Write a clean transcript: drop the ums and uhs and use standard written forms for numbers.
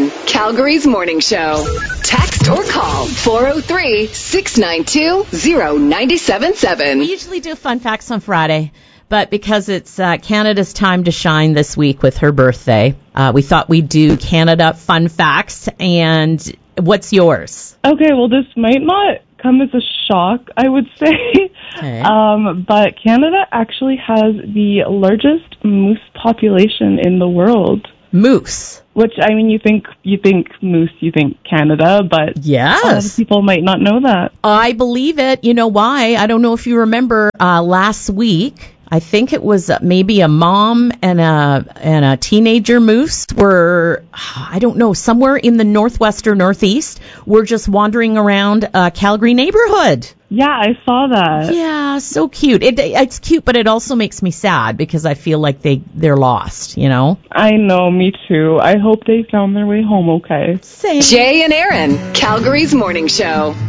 Aaron, Calgary's morning show. Text or call 403-692-0977. We usually do fun facts on Friday, but because it's Canada's time to shine this week with her birthday, we thought we'd do Canada fun facts. And what's yours? Okay, well, this might not come as a shock, I would say. Okay. But Canada actually has the largest moose population in the world. Moose. Which, I mean, you think moose, you think Canada, but yes, a lot of people might not know that. I believe it. You know why? I don't know if you remember last week. I think it was maybe a mom and a teenager moose were, I don't know, somewhere in the northwest or northeast, were just wandering around a Calgary neighborhood. Yeah, I saw that. Yeah, so cute. It's cute, but it also makes me sad because I feel like they're lost, you know? I know, me too. I hope they found their way home okay. Same. Jay and Aaron, Calgary's morning show.